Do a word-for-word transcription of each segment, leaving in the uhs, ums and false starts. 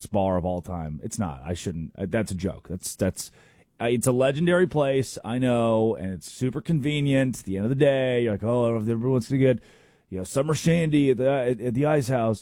greatest bar of all time. It's not. I shouldn't. Uh, that's a joke. That's that's. Uh, it's a legendary place. I know, and it's super convenient. At the end of the day, you're like, oh, everyone's gonna get, you know, summer shandy at the at, at the Ice House,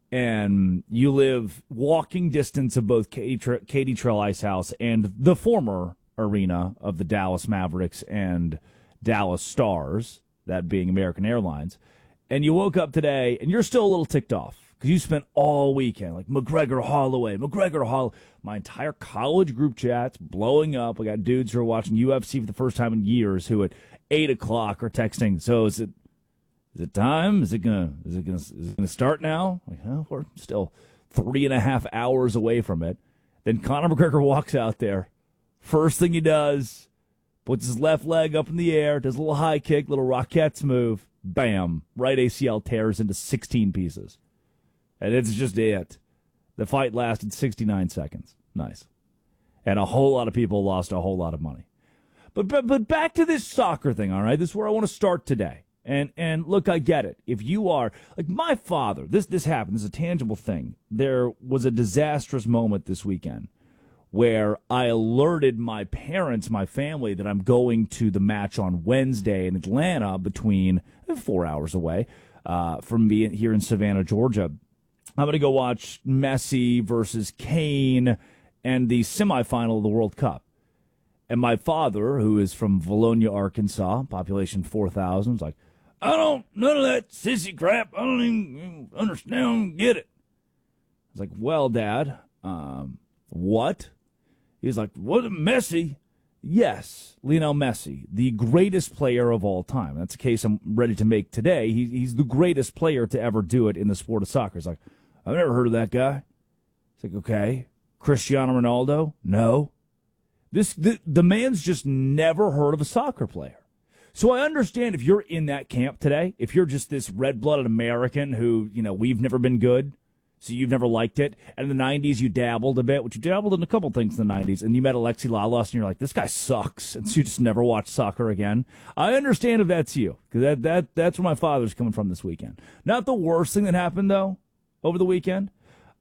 and you live walking distance of both Katy, Tra- Katy Trail Ice House and the former arena of the Dallas Mavericks and Dallas Stars, that being American Airlines. And you woke up today, and you're still a little ticked off. Because you spent all weekend, like McGregor Holloway, McGregor Holloway. My entire college group chat's blowing up. I got dudes who are watching U F C for the first time in years who at eight o'clock are texting, so is it is it time? Is it gonna is it gonna is it gonna start now? Like, oh, we're still three and a half hours away from it. Then Conor McGregor walks out there. First thing he does, puts his left leg up in the air, does a little high kick, little Rockettes move, bam, right A C L tears into sixteen pieces. And it's just it. The fight lasted sixty-nine seconds. Nice. And a whole lot of people lost a whole lot of money. But but, but back to this soccer thing, all right? This is where I want to start today. And and look, I get it. If you are, like my father, this, this happened. This is a tangible thing. There was a disastrous moment this weekend where I alerted my parents, my family, that I'm going to the match on Wednesday in Atlanta between four hours away uh, from me here in Savannah, Georgia. I'm going to go watch Messi versus Kane and the semifinal of the World Cup. And my father, who is from Valonia, Arkansas, population four thousand, was like, I don't, none of that sissy crap. I don't even understand, I don't get it. I was like, well, Dad, um, what? He's like, what, Messi? Yes, Lionel Messi, the greatest player of all time. That's a case I'm ready to make today. He, he's the greatest player to ever do it in the sport of soccer. He's like, I've never heard of that guy. It's like, okay. Cristiano Ronaldo? No. This the, the man's just never heard of a soccer player. So I understand if you're in that camp today, if you're just this red-blooded American who, you know, we've never been good, so you've never liked it. And in the nineties, you dabbled a bit, which you dabbled in a couple things in the nineties, and you met Alexi Lalas, and you're like, this guy sucks, and so you just never watched soccer again. I understand if that's you, because that, that, that's where my father's coming from this weekend. Not the worst thing that happened, though, over the weekend.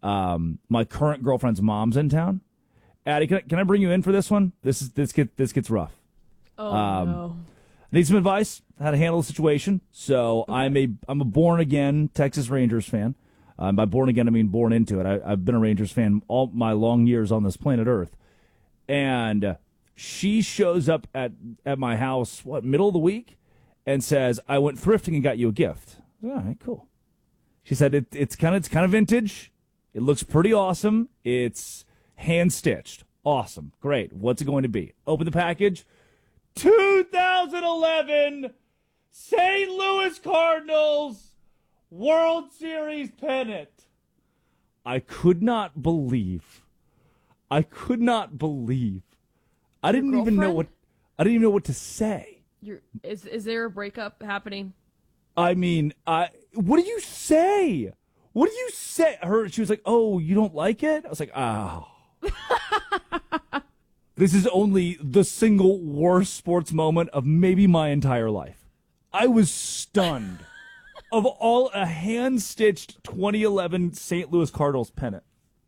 Um, my current girlfriend's mom's in town. Addie, can I, can I bring you in for this one? This is this get this gets rough. Oh um, no! Need some advice how to handle the situation. So okay. I'm a I'm a born again Texas Rangers fan. Um, by born again, I mean born into it. I, I've been a Rangers fan all my long years on this planet Earth, and she shows up at at my house what middle of the week and says, "I went thrifting and got you a gift." All right, cool. She said it, it's kind of it's kind of vintage. It looks pretty awesome. It's hand stitched. Awesome. Great. What's it going to be? Open the package. two thousand eleven Saint Louis Cardinals World Series pennant. I could not believe. I could not believe. I didn't Your even know what I didn't even know what to say. You're, is is there a breakup happening? I mean, I what do you say? What do you say? Her she was like, "Oh, you don't like it?" I was like, "Oh." This is only the single worst sports moment of maybe my entire life. I was stunned. Of all, a hand-stitched twenty eleven Saint Louis Cardinals pennant.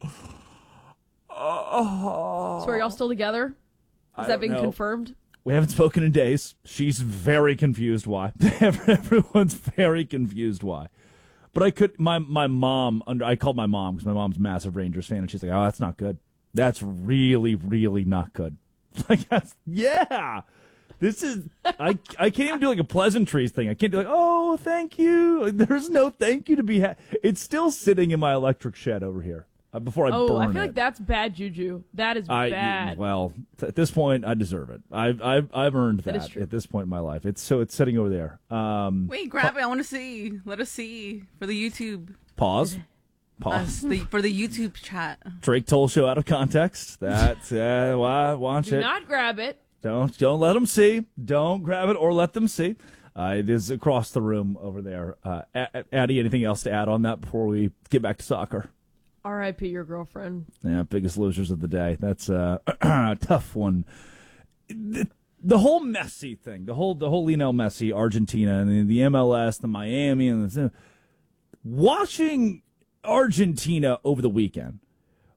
Oh. So are y'all still together? Has that been know. confirmed? We haven't spoken in days. She's very confused why. Everyone's very confused why. But I could, my my mom, under I called my mom because my mom's a massive Rangers fan, and she's like, oh, that's not good. That's really, really not good. Like, that's, yeah. This is, I, I can't even do like a pleasantries thing. I can't do like, oh, thank you. There's no thank you to be had. It's still sitting in my electric shed over here uh, before I oh, burn it. Oh, I feel like that's bad juju. That is I, bad. Well, at this point, I deserve it. I've I've, I've earned that, that at this point in my life. It's so it's sitting over there. Um, Wait, grab it. I want to see. Let us see for the YouTube. Pause. Pause. Uh, the, for the YouTube chat. Drake Toll show out of context. That's uh, why watch Do it. not grab it. Don't don't let them see. Don't grab it or let them see. Uh, it is across the room over there. Uh, Addie, anything else to add on that before we get back to soccer? R I P your girlfriend. Yeah, biggest losers of the day. That's uh, a tough one. The, the whole Messi thing, the whole the whole Lionel Messi, Argentina, and the, the M L S, the Miami, and the, watching Argentina over the weekend.